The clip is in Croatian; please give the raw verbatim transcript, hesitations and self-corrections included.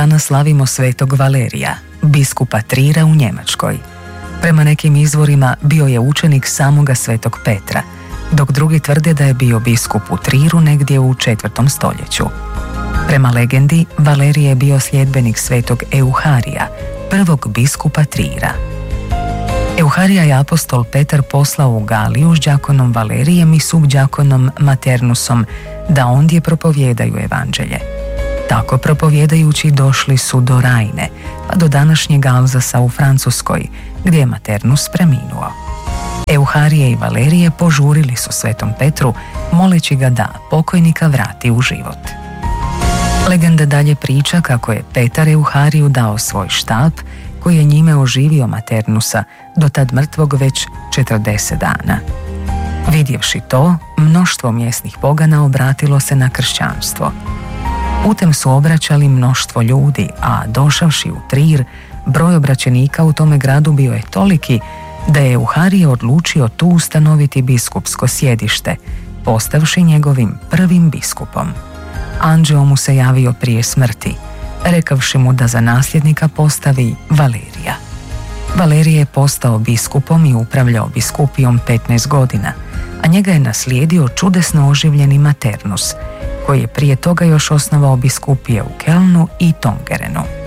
dana slavimo svetog Valerija, biskupa Trira u Njemačkoj. Prema nekim izvorima bio je učenik samoga svetog Petra, dok drugi tvrde da je bio biskup u Triru negdje u četvrtom stoljeću. Prema legendi, Valerij je bio sljedbenik svetog Euharija, prvog biskupa Trira. Euharija je apostol Petar poslao u Galiju s đakonom Valerijem i subđakonom Maternusom da ondje propovijedaju evanđelje. Tako propovjedajući došli su do Rajne, pa do današnjeg Alzasa u Francuskoj, gdje je Maternus preminuo. Euharije i Valerije požurili su svetom Petru, moleći ga da pokojnika vrati u život. Legenda dalje priča kako je Petar Euhariju dao svoj štap, koji je njime oživio Maternusa, do tad mrtvog već četrdeset dana. Vidjevši to, mnoštvo mjesnih pogana obratilo se na kršćanstvo. Putem su obraćali mnoštvo ljudi, a došavši u Trir, broj obraćenika u tome gradu bio je toliki da je Euharije odlučio tu ustanoviti biskupsko sjedište, postavši njegovim prvim biskupom. Anđeo mu se javio prije smrti, rekavši mu da za nasljednika postavi Valerija. Valerij je postao biskupom i upravljao biskupijom petnaest godina, a njega je naslijedio čudesno oživljeni Maternus, koji je prije toga još osnovao biskupije u Kelnu i Tongerenu.